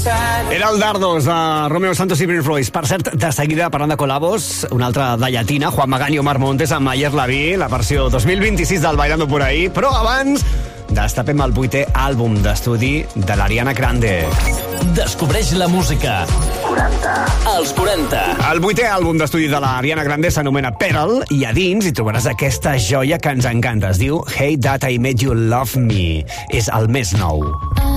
Era el Dardos de Romeo Santos i Prince Royce. Per cert, de seguida, parlant de col·labos, una altra de llatina, Juan Magán i Omar Montes amb Mayer Laví, la versió 2026 del Bailando por ahí. Però abans, destapem el 8è àlbum d'estudi de l'Ariana Grande. Descobreix la música 40. Els 40. El 8è àlbum d'estudi de l'Ariana Grande s'anomena Pearl i a dins hi trobaràs aquesta joia que ens encanta. Es diu Hey That I Made You Love Me. És el més nou.